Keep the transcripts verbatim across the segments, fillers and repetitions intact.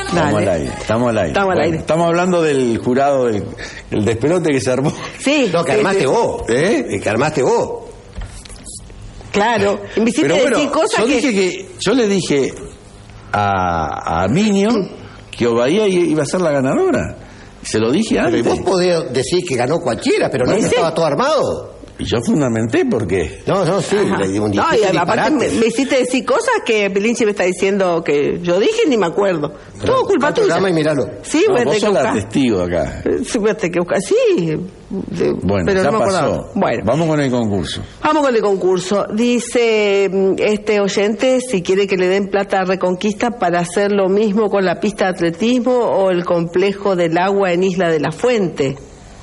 Estamos al aire, estamos al aire. Estamos al bueno, aire. Estamos hablando del jurado, del el despelote que se armó. Sí. No, que armaste sí, vos. ¿Eh? Que armaste vos. Claro. Y me hiciste Pero bueno, decir cosas yo que... dije que... Yo le dije a, a Minio que Obadía iba a ser la ganadora. Se lo dije antes. Pero vos podés decir que ganó cualquiera, pero no, ¿Sí? estaba todo armado. Y yo fundamenté porque... No, no, sí, Ajá. le di un No, y disparate. aparte me, me hiciste decir cosas que Pelinche me está diciendo que yo dije ni me acuerdo. Todo culpa Buscá el tuya. programa y miralo. Sí, No, voy a vos tener que sos la buscar. testigo acá. Sí, voy a tener que buscar. Sí. de- Bueno, pero ya no me acordaba. pasó. Bueno. Vamos con el concurso. Vamos con el concurso. Dice mm, este oyente si quiere que le den plata a Reconquista para hacer lo mismo con la pista de atletismo o el complejo del agua en Isla de la Fuente.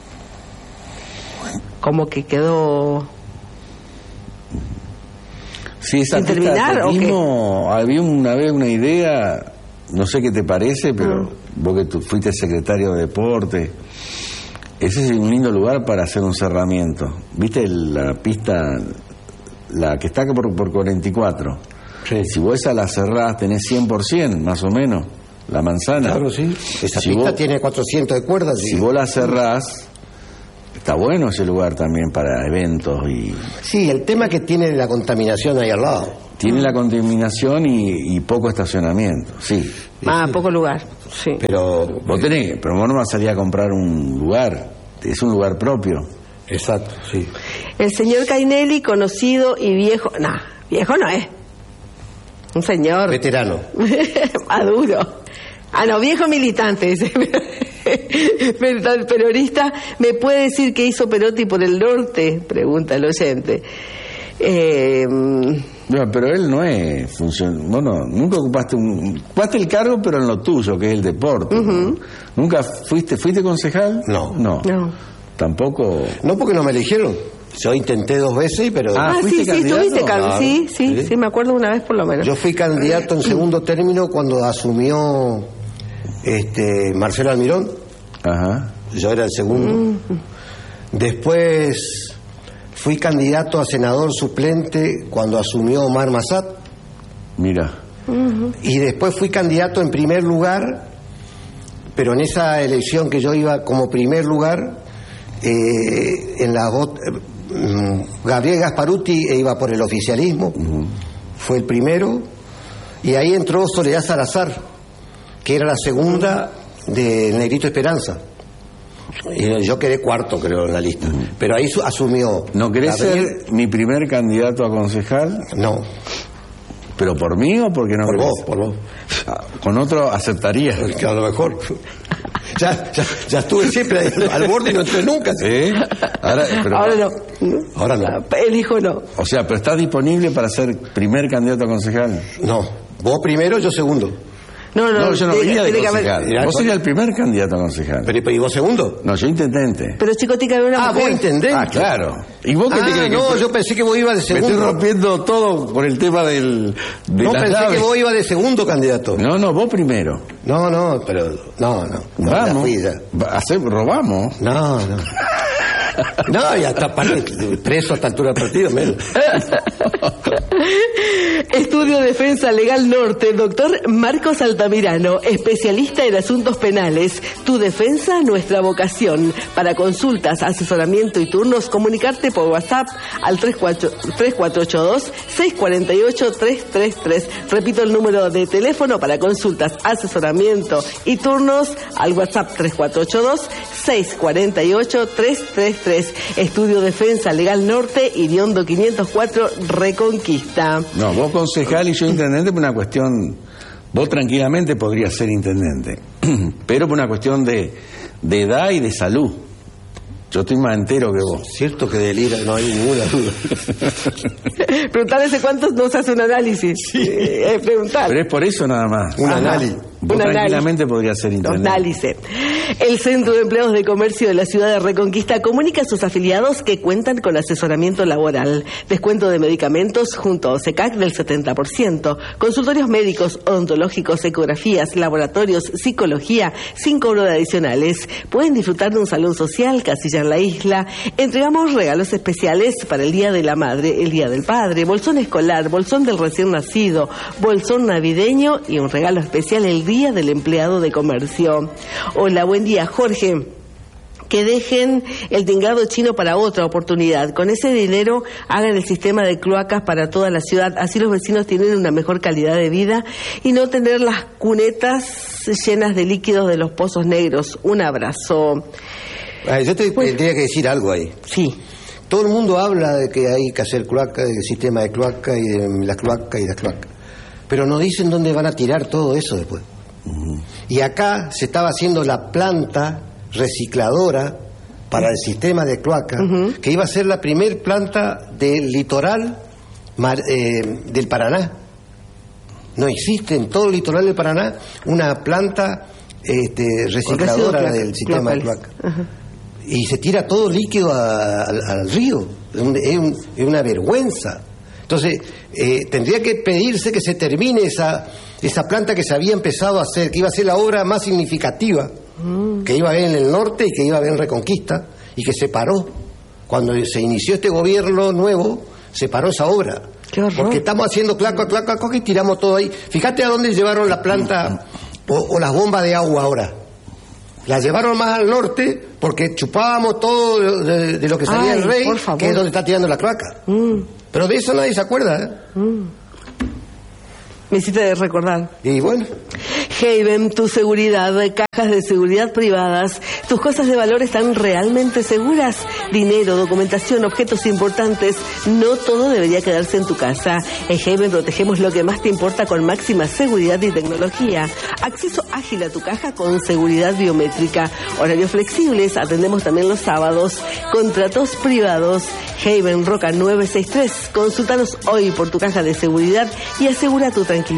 Como que quedó... Sí, esa ¿Sin pista de terminar, o atletismo, había una vez una idea, no sé qué te parece, pero Mm. vos que tú fuiste secretario de deporte, ese es un lindo lugar para hacer un cerramiento. ¿Viste la pista, la que está por, por cuarenta y cuatro? Sí. Si vos esa la cerrás, tenés cien por ciento, más o menos, la manzana. Claro, sí. Esa Si pista vos- tiene cuatrocientos de cuerdas. Si y- vos la cerrás, está bueno ese lugar también para eventos y... Sí, el tema que tiene la contaminación ahí al lado. Tiene la contaminación y, y poco estacionamiento, sí. Ah, poco lugar. Sí. Pero... Vos tenés, pero vos no vas a salir a comprar un lugar, es un lugar propio. Exacto, sí. El señor Cainelli, conocido y viejo... Nah, viejo no es. Un señor... Veterano. Maduro. Ah, no, viejo militante, dice. Pero el periodista, ¿me puede decir qué hizo Perotti por el norte? Pregunta el oyente. Eh, No, pero él no es función, bueno, nunca ocupaste un, ocupaste el cargo, pero en lo tuyo, que es el deporte. ¿no? Nunca fuiste, fuiste concejal. No. no, no. Tampoco. No porque no me eligieron. Yo intenté dos veces, pero... Ah, Ah, ¿fuiste sí, sí, candidato? estuviste, Carlos. Claro. Sí, sí, Sí. sí, me acuerdo una vez por lo menos. Yo fui candidato en segundo término cuando asumió este Marcelo Almirón. Ajá. Yo era el segundo. Después fui candidato a senador suplente cuando asumió Omar Massad. Mira. Y después fui candidato en primer lugar, pero en esa elección que yo iba como primer lugar, eh, en la vot- eh, Gabriel Gasparuti iba por el oficialismo, fue el primero, y ahí entró Soledad Salazar, que era la segunda de Negrito Esperanza. Y yo quedé cuarto, creo, en la lista. Pero ahí su- asumió. ¿No querés Gabriel- ser mi primer candidato a concejal? No, ¿Pero por mí o porque no por querés? vos, por vos. Ah, Con otro aceptaría. Que a lo mejor. Ya, ya, ya estuve siempre ahí al borde y no entré nunca. ¿Eh? Ahora, pero- Ahora no. Ahora no. El hijo no. O sea, pero estás disponible para ser primer candidato a concejal. No, vos primero, yo segundo. No, no, No, yo no tiene- venía de tiene que haber- concejal. Mirá, Vos con- serías el primer candidato a concejal. Pero, ¿y vos segundo? No, yo intendente. Pero chico, tiene que haber una Ah, mujer. vos intendente. Ah, claro. ¿Y vos qué te Ah, crees no, que yo pensé que vos ibas de me estoy segundo. rompiendo todo por el tema del de No, las pensé naves? que vos ibas de segundo candidato. No, no, vos primero. No, no, pero. No, no. no ya Vamos. fui, ya. Va- hacer- robamos. No, no. No, ya está aparte, preso a esta altura del partido, menos. Estudio Defensa Legal Norte, doctor Marcos Altamirano, especialista en asuntos penales. Tu defensa, nuestra vocación. Para consultas, asesoramiento y turnos, comunicarte por WhatsApp al tres cuatro ocho dos, seis cuatro ocho, tres tres tres. Repito el número de teléfono para consultas, asesoramiento y turnos al WhatsApp tres cuatro ocho dos, seis cuatro ocho, tres tres tres. Estudio Defensa Legal Norte, Iriondo quinientos cuatro, Reconquista. No, vos concejal y yo intendente por una cuestión... Vos tranquilamente podrías ser intendente, pero por una cuestión de, de edad y de salud. Yo estoy más entero que vos. Cierto que delira, no hay ninguna duda. Preguntarle hace cuántos no se hace un análisis. Sí. Eh, preguntar. Pero es por eso nada más. Un Ajá. análisis. Vos Un tranquilamente análisis. podrías ser intendente. Análisis. El Centro de Empleados de Comercio de la ciudad de Reconquista comunica a sus afiliados que cuentan con asesoramiento laboral, descuento de medicamentos junto a OSECAC del setenta por ciento, consultorios médicos, odontológicos, ecografías, laboratorios, psicología, sin cobro de adicionales. Pueden disfrutar de un salón social, casilla en la isla. Entregamos regalos especiales para el Día de la Madre, el Día del Padre, bolsón escolar, bolsón del recién nacido, bolsón navideño y un regalo especial el Día del Empleado de Comercio. Hola, buen día, Jorge. Que dejen el tinglado chino para otra oportunidad. Con ese dinero hagan el sistema de cloacas para toda la ciudad. Así los vecinos tienen una mejor calidad de vida y no tener las cunetas llenas de líquidos de los pozos negros. Un abrazo. Ay, yo te pues, tendría que decir algo ahí. Sí. Todo el mundo habla de que hay que hacer cloaca, del sistema de cloaca y de las cloacas y las cloacas. Pero no dicen dónde van a tirar todo eso después. Uh-huh. Y acá se estaba haciendo la planta recicladora para el sistema de cloaca, uh-huh. que iba a ser la primer planta del litoral mar, eh, del Paraná. No existe en todo el litoral del Paraná una planta este, recicladora del sistema de cloaca. Uh-huh. Y se tira todo líquido a, a, al río. Es, un, es, un, es una vergüenza. Entonces, eh, tendría que pedirse que se termine esa, esa planta que se había empezado a hacer, que iba a ser la obra más significativa mm. que iba a haber en el norte y que iba a haber en Reconquista, y que se paró. Cuando se inició este gobierno nuevo, se paró esa obra. Porque estamos haciendo claca, claca, claca y tiramos todo ahí. Fíjate a dónde llevaron la planta o, o las bombas de agua ahora. La llevaron más al norte porque chupábamos todo de, de lo que salía Ay, el rey, que es donde está tirando la cloaca. Mm. Pero de eso nadie se acuerda, ¿eh? Mm. Me hiciste recordar. Y bueno. Haven, tu seguridad, cajas de seguridad privadas, tus cosas de valor están realmente seguras. Dinero, documentación, objetos importantes, no todo debería quedarse en tu casa. En Haven protegemos lo que más te importa con máxima seguridad y tecnología. Acceso ágil a tu caja con seguridad biométrica. Horarios flexibles, atendemos también los sábados. Contratos privados. Haven Roca nueve seis tres. Consúltanos hoy por tu caja de seguridad y asegura tu tranquilidad.